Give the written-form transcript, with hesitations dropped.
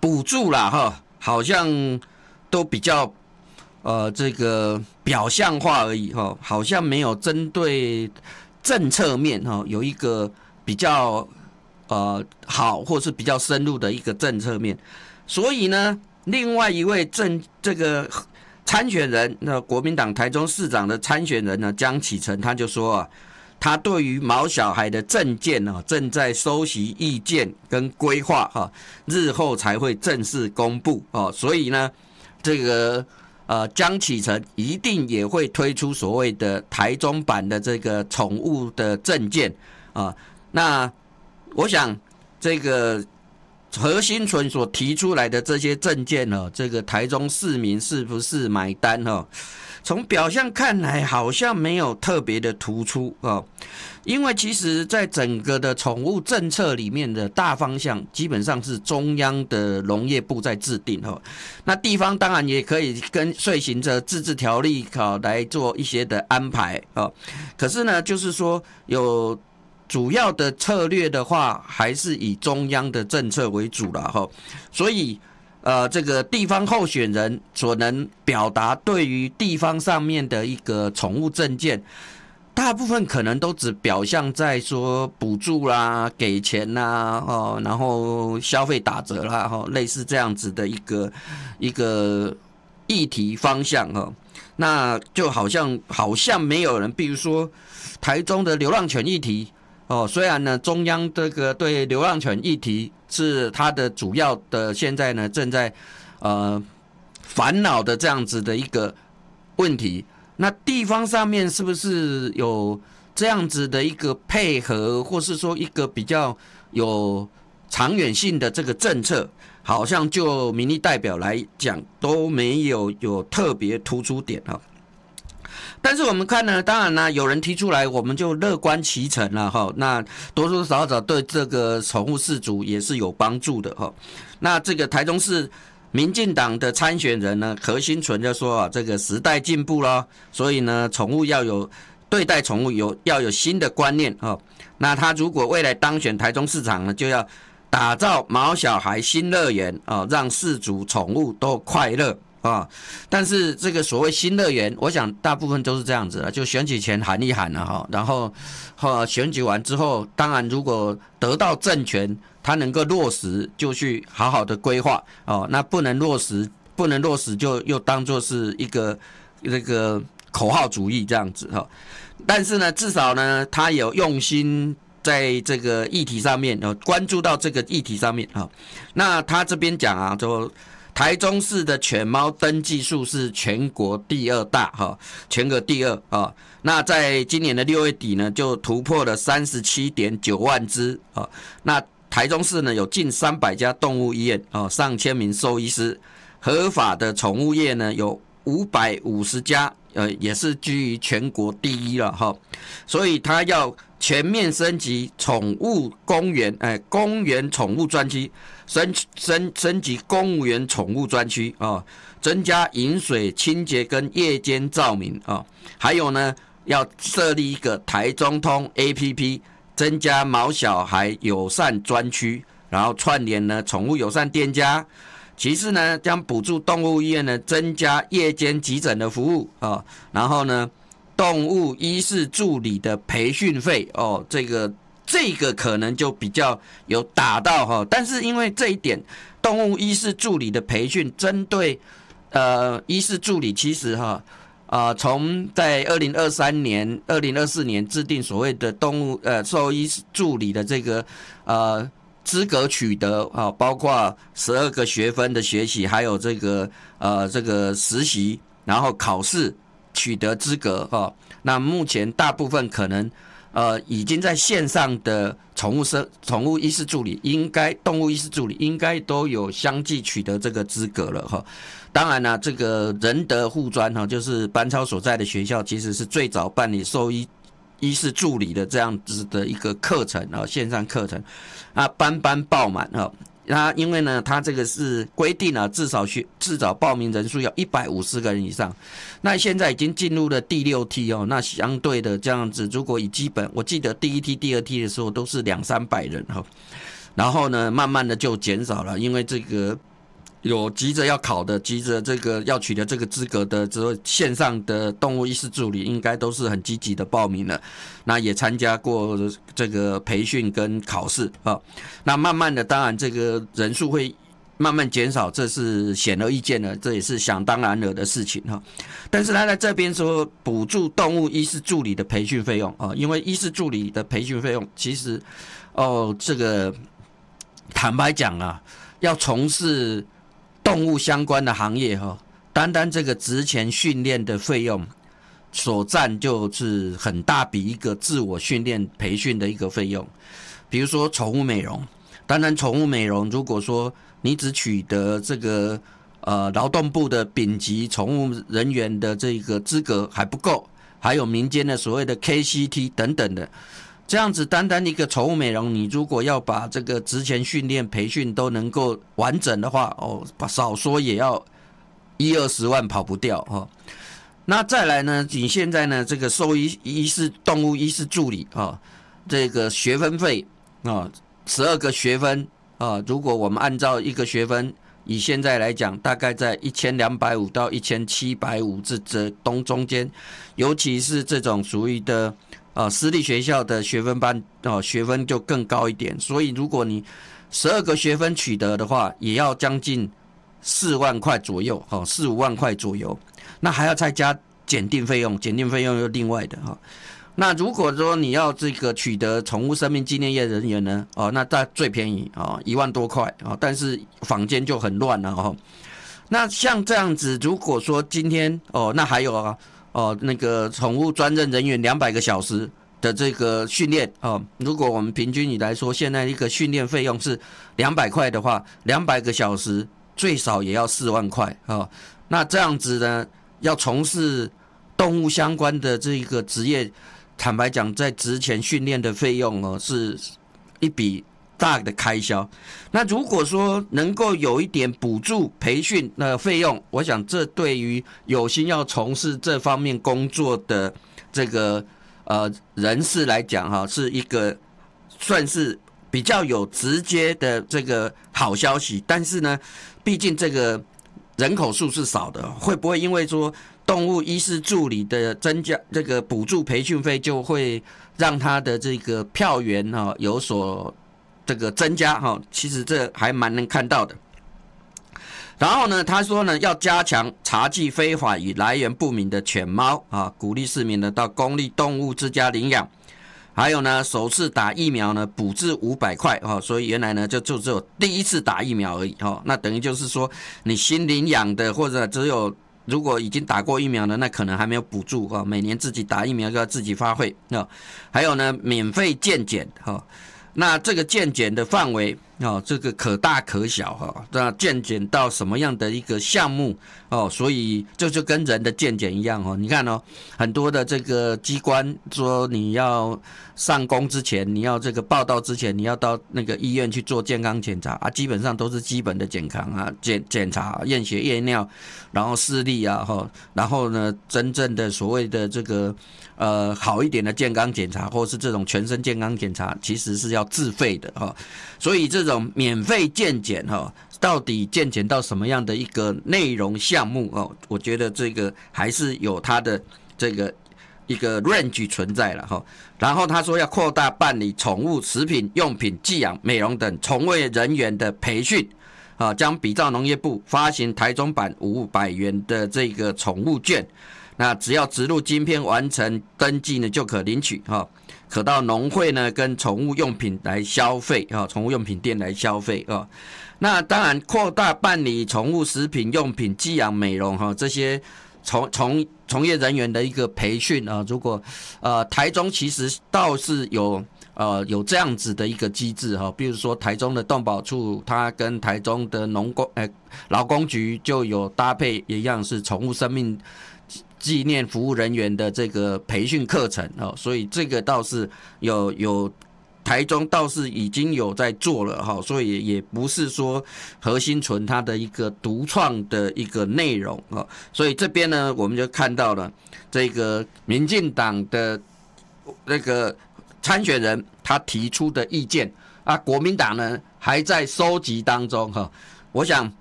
补助啦哈，好像都比较这个表象化而已哈，好像没有针对政策面哈有一个比较好或是比较深入的一个政策面，所以呢，另外一位这个参选人，那国民党台中市长的参选人呢，江启臣他就说啊，他对于毛小孩的政见呢，正在收集意见跟规划哈，日后才会正式公布哦，所以呢，这个江启臣一定也会推出所谓的台中版的这个宠物的政见啊，那我想这个何新存所提出来的这些政见呢，这个台中市民是不是买单哦？从表象看来，好像没有特别的突出哦，因为其实在整个的宠物政策里面的大方向，基本上是中央的农业部在制定哦。那地方当然也可以跟遂行着自治条例来做一些的安排哦。可是呢，就是说有主要的策略的话，还是以中央的政策为主啦哈。所以这个地方候选人所能表达对于地方上面的一个宠物政见，大部分可能都只表象在说补助啦、给钱啦、然后消费打折啦、类似这样子的一个议题方向哈。那就好像没有人，比如说台中的流浪犬议题虽然呢中央这个对流浪犬议题是它的主要的现在呢正在烦恼的这样子的一个问题，那地方上面是不是有这样子的一个配合，或是说一个比较有长远性的这个政策，好像就民意代表来讲都没有特别突出点哈。但是我们看呢，当然呢，有人提出来，我们就乐观其成了哈。那多多少少对这个宠物饲主也是有帮助的哈。那这个台中市民进党的参选人呢，何新存就说啊，这个时代进步了，所以呢，对待宠物要有新的观念哈。那他如果未来当选台中市长呢，就要打造毛小孩新乐园啊，让饲主宠物都快乐。但是这个所谓新乐园，我想大部分都是这样子的，就选举前喊一喊了哈，然后选举完之后，当然如果得到政权，他能够落实，就去好好的规划那不能落实就又当作是一个那个口号主义这样子哈。但是呢，至少呢，他有用心在这个议题上面关注到这个议题上面那他这边讲啊，就台中市的犬猫登记数是全国第2大全国第2那在今年的6月底呢，就突破了 37.9 万只那台中市呢有近300家动物医院上千名兽医师，合法的宠物业呢有550家，也是居于全国第1了所以他要全面升级宠物公园宠物专区，升级公务员宠物专区增加饮水清洁跟夜间照明还有呢要设立一个台中通 APP， 增加毛小孩友善专区，然后串联呢宠物友善店家。其次呢，将补助动物医院呢增加夜间急诊的服务然后呢动物医师助理的培训费这个可能就比较有打到但是因为这一点动物医师助理的培训针对医师助理其实从在2023年、2024年制定所谓的动物兽医助理的这个资格取得包括12个学分的学习，还有这个实习，然后考试取得资格那目前大部分可能已经在线上的宠物医师助理动物医师助理应该都有相继取得这个资格了当然这个仁德护专就是班超所在的学校，其实是最早办理兽医师助理的这样子的一个课程线上课程班爆满那因为呢，它这个是规定至少报名人数要150个人以上。那现在已经进入了第6梯那相对的这样子，如果以基本，我记得第1梯、第2梯的时候都是200-300人然后呢，慢慢的就减少了，因为这个有急着要考的，急着这个要取得这个资格的，之后线上的动物医师助理应该都是很积极的报名了，那也参加过这个培训跟考试啊。那慢慢的，当然这个人数会慢慢减少，这是显而易见的，这也是想当然了的事情哈。但是他在这边说补助动物医师助理的培训费用啊，因为医师助理的培训费用其实这个坦白讲啊，要从事动物相关的行业哈，单单这个职前训练的费用所占就是很大比一个自我训练培训的一个费用。比如说宠物美容，当然宠物美容如果说你只取得这个劳动部的丙级宠物人员的这个资格还不够，还有民间的所谓的 KCT 等等的，这样子单单一个宠物美容，你如果要把这个职前训练培训都能够完整的话，少说也要10-20万跑不掉哈。那再来呢，你现在呢这个兽医师动物医师助理这个学分费12个学分如果我们按照一个学分，以现在来讲，大概在1250到1750这中间，尤其是这种属于的私立学校的学分班学分就更高一点。所以如果你12个学分取得的话，也要将近4万块左右4-5万块左右。那还要再加检定费用，检定费用又另外的那如果说你要这个取得宠物生命纪念业人员呢那最便宜1万多块但是坊间就很乱了那像这样子，如果说今天那还有那个宠物专任人员200个小时的这个训练如果我们平均来说，现在一个训练费用是200块的话，200个小时最少也要4万块那这样子呢，要从事动物相关的这个职业，坦白讲，在职前训练的费用是一笔大的开销。那如果说能够有一点补助培训的费用，我想这对于有心要从事这方面工作的这个人士来讲是一个算是比较有直接的这个好消息。但是呢，毕竟这个人口数是少的，会不会因为说动物医师助理的增加，这个补助培训费就会让他的这个票源有所这个增加其实这还蛮能看到的。然后呢，他说呢，要加强查缉非法与来源不明的犬猫鼓励市民呢到公立动物之家领养。还有呢，首次打疫苗呢补助500块所以原来呢就只有第一次打疫苗而已那等于就是说你新领养的或者只有如果已经打过疫苗了，那可能还没有补助每年自己打疫苗就要自己发费还有呢，免费健检那这个健检的范围这个可大可小那健检到什么样的一个项目所以这就跟人的健检一样你看很多的这个机关说你要上工之前，你要这个报到之前，你要到那个医院去做健康检查基本上都是基本的健康检查验血验尿，然后视力然后呢真正的所谓的这个好一点的健康检查，或是这种全身健康检查，其实是要自费的所以这种免费健检到底健检到什么样的一个内容项目我觉得这个还是有它的这个一个 range 存在了然后他说要扩大办理宠物食品用品寄养美容等从业人员的培训将比照农业部发行台中版500元的这个宠物券，那只要植入晶片完成登记呢就可领取可到农会呢跟宠物用品来消费宠物用品店来消费那当然扩大办理宠物食品用品寄养美容这些从业人员的一个培训如果台中其实倒是有这样子的一个机制比如说台中的动保处，它跟台中的劳工局就有搭配一样是宠物生命纪念服务人员的这个培训课程所以这个倒是有台中倒是已经有在做了所以也不是说何心存它的一个独创的一个内容所以这边呢我们就看到了这个民进党的那个参选人他提出的意见国民党呢还在收集当中我想